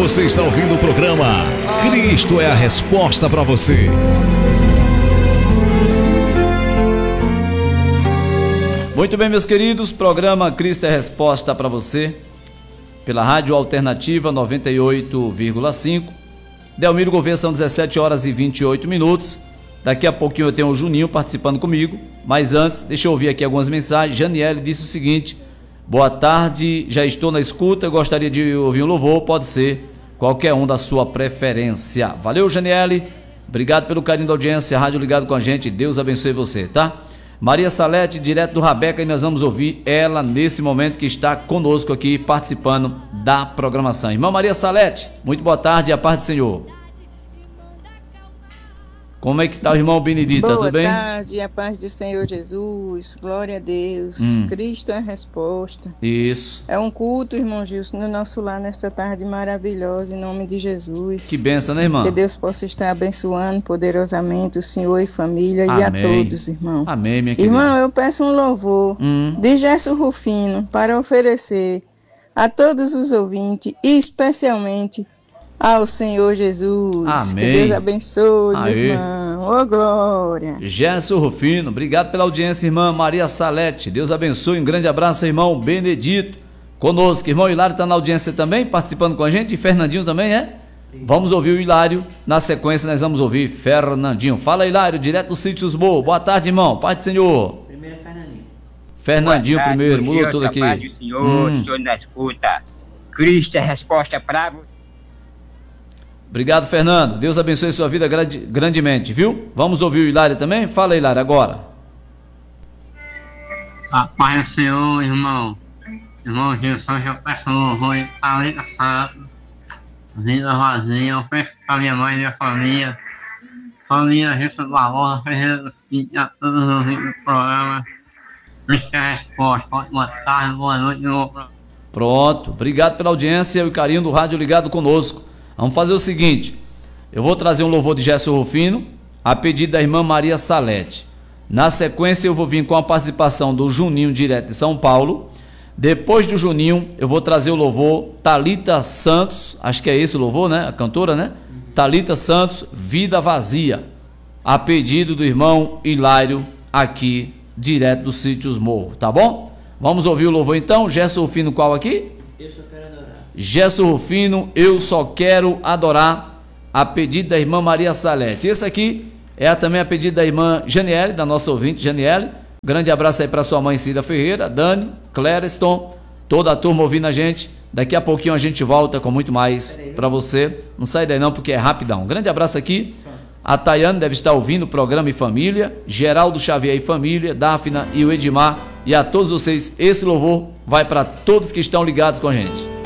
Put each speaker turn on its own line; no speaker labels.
Você está ouvindo o programa Cristo é a Resposta para você.
Muito bem, meus queridos, programa Cristo é a Resposta para você, pela Rádio Alternativa 98,5. Delmiro Gouveia, são 17 horas e 28 minutos. Daqui a pouquinho eu tenho o Juninho participando comigo, mas antes, deixa eu ouvir aqui algumas mensagens. Janiele disse o seguinte: boa tarde, já estou na escuta, eu gostaria de ouvir um louvor, pode ser qualquer um da sua preferência. Valeu, Janiele, obrigado pelo carinho da audiência, rádio ligado com a gente, Deus abençoe você, tá? Maria Salete, direto do Rabeca, e nós vamos ouvir ela nesse momento que está conosco aqui, participando da programação. Irmã Maria Salete, muito boa tarde e a paz do Senhor. Como é que está o irmão Benedito? Tudo bem?
Boa tarde, a paz do Senhor Jesus, glória a Deus, Cristo é a resposta.
Isso.
É um culto, irmão Gilson, no nosso lar nesta tarde maravilhosa, em nome de Jesus.
Que bênção, né, irmão?
Que Deus possa estar abençoando poderosamente o Senhor e família. Amém. E a todos, irmão.
Amém, minha querida.
Irmão, eu peço um louvor de Gerson Rufino para oferecer a todos os ouvintes e especialmente ao Senhor Jesus.
Amém.
Que Deus abençoe, meu irmão. Ô, glória.
Gerson Rufino, obrigado pela audiência, irmã Maria Salete. Deus abençoe. Um grande abraço, irmão Benedito. Conosco, irmão Hilário está na audiência também, participando com a gente. E Fernandinho também, é? Sim. Vamos ouvir o Hilário. Na sequência, nós vamos ouvir Fernandinho. Fala, Hilário, direto do Sítio Boa. Boa tarde, irmão. Paz do Senhor.
Primeiro é Fernandinho.
Fernandinho
tarde,
primeiro, mudou tudo aqui.
Paz do Senhor, Senhor na escuta. Cristo é a resposta para você.
Obrigado, Fernando. Deus abençoe sua vida grandemente, viu? Vamos ouvir o Hilário também? Fala, Hilário, agora.
A paz do Senhor, irmão. Irmão Gilson, eu peço louvor para a Liga Santa. Vida vazia, eu peço para minha mãe e minha família. Família Gilson Barbosa, Ferreira dos Pintos, a todos os ouvintes do programa. Cristo é a resposta. Boa tarde, boa noite.
Pronto. Obrigado pela audiência e o carinho do rádio ligado conosco. Vamos fazer o seguinte, eu vou trazer um louvor de Gerson Rufino, a pedido da irmã Maria Salete. Na sequência eu vou vir com a participação do Juninho, direto de São Paulo. Depois do Juninho, eu vou trazer o louvor Thalita Santos, acho que é esse o louvor, né? A cantora, né? Thalita Santos, Vida Vazia, a pedido do irmão Hilário, aqui, direto do Sítio Morro, tá bom? Vamos ouvir o louvor então, Gerson Rufino, qual aqui?
Eu só quero adorar.
Gerson Rufino, Eu Só Quero Adorar, a pedido da irmã Maria Salete. Esse aqui é também a pedido da irmã Janiele, da nossa ouvinte Janiele. Grande abraço aí para sua mãe Cida Ferreira, Dani, Clériston, toda a turma ouvindo a gente. Daqui a pouquinho a gente volta com muito mais para você. Não sai daí não, porque é rapidão. Grande abraço aqui. A Tayane deve estar ouvindo o programa e família, Geraldo Xavier e família, Dáfna e o Edmar. E a todos vocês, esse louvor vai para todos que estão ligados com a gente.